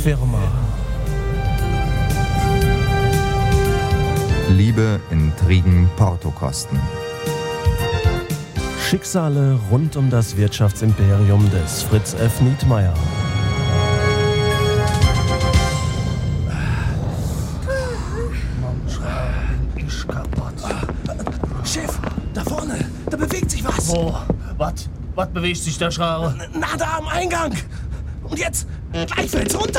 Firma. Liebe, Intrigen, Portokosten. Schicksale rund um das Wirtschaftsimperium des Fritz F. Nietmeyer. Ist kaputt. Chef, da vorne, da bewegt sich was. Wo? Was bewegt sich da, Schraube? Na, da am Eingang. Und jetzt, gleich fällt's runter.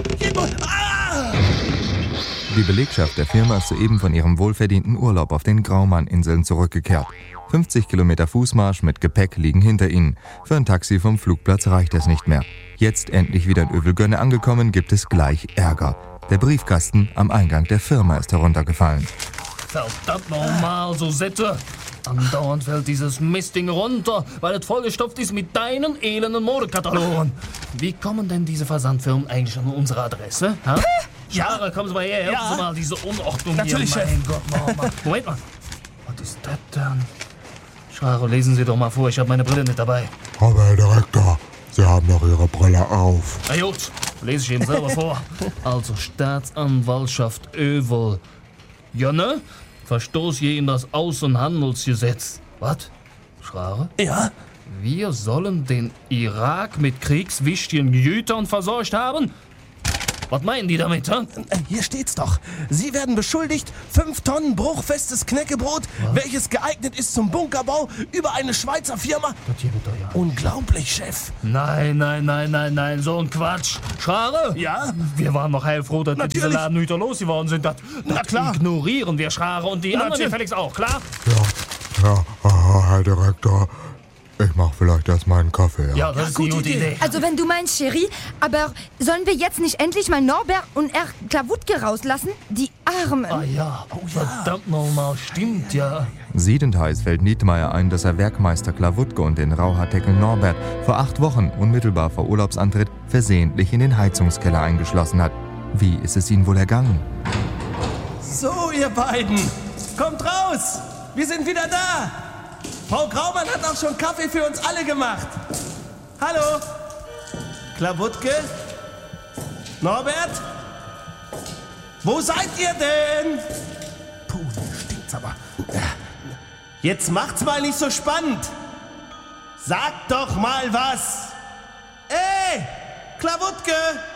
Die Belegschaft der Firma ist soeben von ihrem wohlverdienten Urlaub auf den Graumann-Inseln zurückgekehrt. 50 Kilometer Fußmarsch mit Gepäck liegen hinter ihnen. Für ein Taxi vom Flugplatz reicht es nicht mehr. Jetzt endlich wieder in Övelgönne angekommen, gibt es gleich Ärger. Der Briefkasten am Eingang der Firma ist heruntergefallen. Verdammt normal, so Sitte. Andauernd fällt dieses Mistding runter, weil es vollgestopft ist mit deinen elenden Modekatalogen. Wie kommen denn diese Versandfirmen eigentlich an unsere Adresse? Ha? Schare, kommen Sie mal her, helfen Sie mal diese Unordnung Natürlich, hier. Mein Gott, Mama. Moment mal. Was ist das denn? Schare, lesen Sie doch mal vor, ich habe meine Brille nicht dabei. Aber Herr Direktor, Sie haben doch Ihre Brille auf. Na gut, lese ich eben selber vor. Also Staatsanwaltschaft Övel. Ja, ne? Verstoß gegen das Außenhandelsgesetz. Was? Schrare? Ja? Wir sollen den Irak mit kriegswichtigen Gütern versorgt haben? Was meinen die damit, hä? Hier steht's doch. Sie werden beschuldigt, 5 Tonnen bruchfestes Knäckebrot, welches geeignet ist zum Bunkerbau, über eine Schweizer Firma. Das hier wird doch ja. Unglaublich, Chef. Nein, so ein Quatsch. Schrare? Ja? Wir waren noch heilfroh, dass wir diese Natürlich. Ladenhüter losgeworden sind. Das klar. ignorieren wir, Schrare, und die anderen Natürlich. gefälligst auch, klar? Ja, Herr Direktor, ich mach vielleicht erst mal einen Kaffee. Ja, das ist eine gute gute Idee. Idee. Also wenn du meinst, Cherie, aber sollen wir jetzt nicht endlich mal Norbert und Herr Klawutke rauslassen? Die Armen. Ah ja, verdammt nochmal, stimmt ja. Siedend heiß fällt Nietmeyer ein, dass er Werkmeister Klawutke und den Rauhaardeckel Norbert vor 8 Wochen, unmittelbar vor Urlaubsantritt, versehentlich in den Heizungskeller eingeschlossen hat. Wie ist es ihnen wohl ergangen? So, ihr beiden, kommt raus. Wir sind wieder da. Frau Graumann hat auch schon Kaffee für uns alle gemacht. Hallo? Klawutke? Norbert? Wo seid ihr denn? Puh, hier stinkt's aber. Jetzt macht's mal nicht so spannend. Sagt doch mal was. Ey, Klawutke!